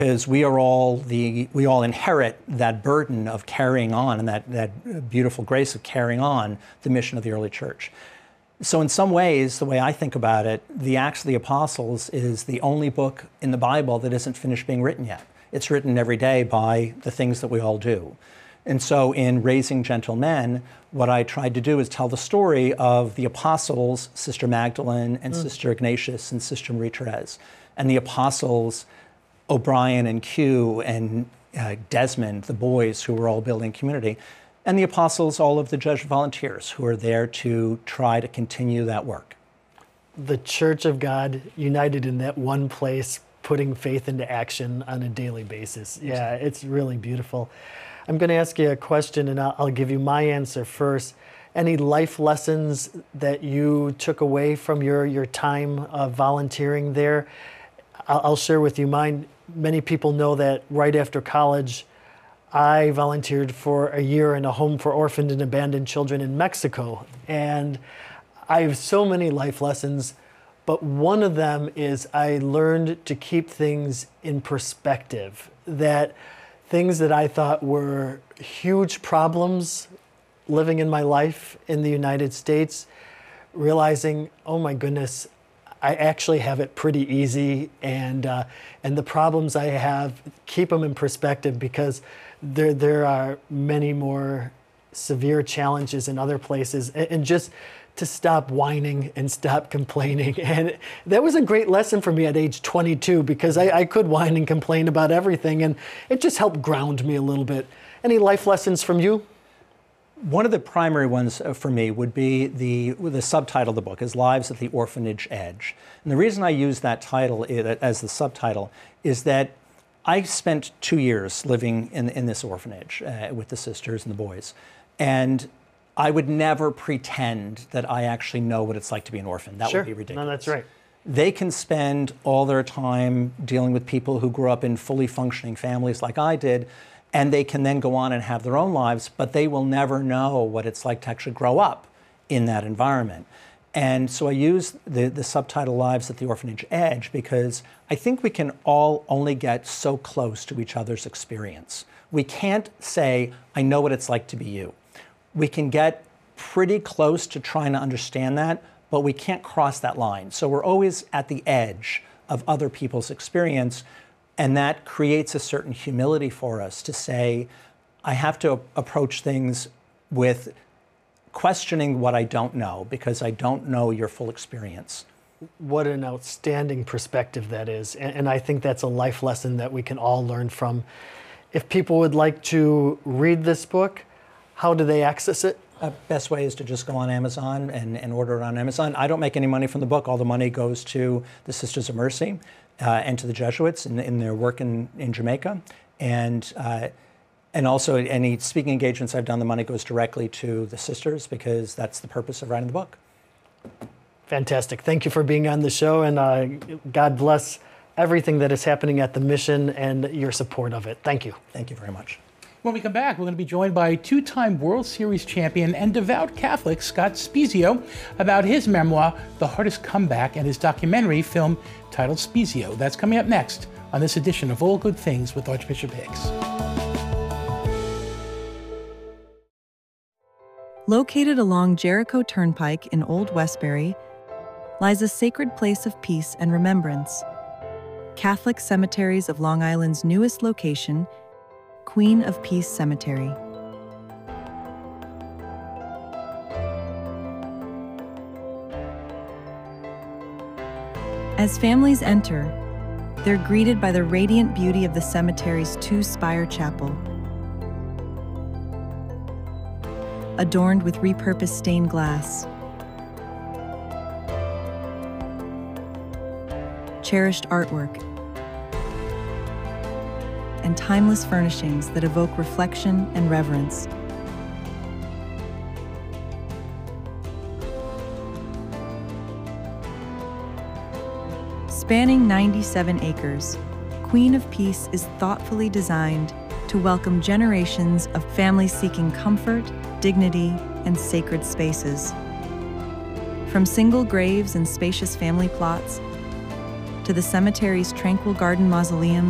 Because we all inherit that burden of carrying on and that beautiful grace of carrying on the mission of the early church. So in some ways, the way I think about it, the Acts of the Apostles is the only book in the Bible that isn't finished being written yet. It's written every day by the things that we all do. And so in Raising Gentle Men, what I tried to do is tell the story of the apostles, Sister Magdalene and Sister Ignatius and Sister Marie-Therese, and the apostles, O'Brien and Q and Desmond, the boys who were all building community, and the apostles, all of the Jesuit volunteers who are there to try to continue that work. The Church of God united in that one place, putting faith into action on a daily basis. Yeah, it's really beautiful. I'm going to ask you a question, and I'll give you my answer first. Any life lessons that you took away from your time of volunteering there? I'll share with you mine. Many people know that right after college, I volunteered for a year in a home for orphaned and abandoned children in Mexico. And I have so many life lessons, but one of them is I learned to keep things in perspective, that things that I thought were huge problems living in my life in the United States, realizing, oh my goodness, I actually have it pretty easy, and the problems I have, keep them in perspective, because there are many more severe challenges in other places, and just to stop whining and stop complaining. And that was a great lesson for me at age 22, because I could whine and complain about everything, and it just helped ground me a little bit. Any life lessons from you? One of the primary ones for me would be the subtitle of the book is Lives at the Orphanage Edge. And the reason I use that title as the subtitle is that I spent 2 years living in this orphanage with the sisters and the boys. And I would never pretend that I actually know what it's like to be an orphan. That would be ridiculous. No, that's right. They can spend all their time dealing with people who grew up in fully functioning families like I did, and they can then go on and have their own lives, but they will never know what it's like to actually grow up in that environment. And so I use the subtitle Lives at the Orphanage Edge because I think we can all only get so close to each other's experience. We can't say, I know what it's like to be you. We can get pretty close to trying to understand that, but we can't cross that line. So we're always at the edge of other people's experience. And that creates a certain humility for us to say, I have to approach things with questioning what I don't know, because I don't know your full experience. What an outstanding perspective that is. And I think that's a life lesson that we can all learn from. If people would like to read this book, how do they access it? Best way is to just go on Amazon and order it on Amazon. I don't make any money from the book. All the money goes to the Sisters of Mercy and to the Jesuits in their work in Jamaica. And also any speaking engagements I've done, the money goes directly to the sisters, because that's the purpose of writing the book. Fantastic. Thank you for being on the show, and God bless everything that is happening at the mission and your support of it. Thank you. Thank you very much. When we come back, we're going to be joined by two-time World Series champion and devout Catholic Scott Spiezio about his memoir, The Hardest Comeback, and his documentary film titled Spiezio. That's coming up next on this edition of All Good Things with Archbishop Hicks. Located along Jericho Turnpike in Old Westbury lies a sacred place of peace and remembrance. Catholic Cemeteries of Long Island's newest location, Queen of Peace Cemetery. As families enter, they're greeted by the radiant beauty of the cemetery's two-spire chapel, adorned with repurposed stained glass, cherished artwork, and timeless furnishings that evoke reflection and reverence. Spanning 97 acres, Queen of Peace is thoughtfully designed to welcome generations of families seeking comfort, dignity, and sacred spaces. From single graves and spacious family plots to the cemetery's tranquil garden mausoleum